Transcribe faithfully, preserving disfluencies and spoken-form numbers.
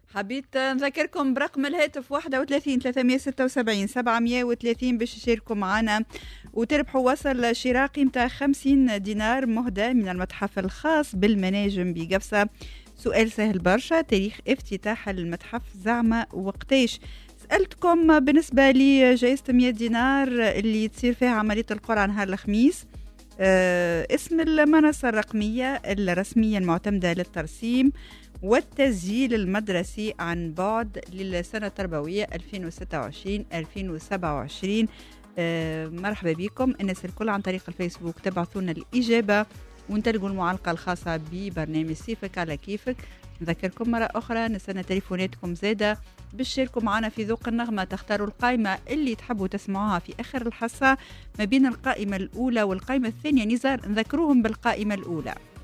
حبيت نذكركم برقم الهاتف واحد وثلاثين ثلاثمية وستة وسبعين سبعمية وثلاثين باش تشاركوا معنا وتربحوا وصل شراء قيمته خمسين دينار مهدى من المتحف الخاص بالمناجم بقفصة. سؤال سهل برشا، تاريخ افتتاح المتحف زعما وقتاش؟ سألتكم بالنسبة لي جائزة مية دينار اللي تصير فيها عملية القرعة نهار الخميس، أه اسم المنصة الرقمية الرسمية المعتمدة للترسيم والتسجيل المدرسي عن بعد للسنة التربوية ألفين وستة وعشرين ألفين وسبعة وعشرين. أه مرحبا بكم الناس الكل عن طريق الفيسبوك، تبعثونا الإجابة وانتلقوا المعلقة الخاصة ببرنامج سيفك على كيفك. نذكركم مرة أخرى نستنى تليفوناتكم زادة باش تشاركوا معنا في ذوق النغمة، تختاروا القائمة اللي تحبوا تسمعوها في آخر الحصة ما بين القائمة الأولى والقائمة الثانية. نزار نذكروهم بالقائمة الأولى.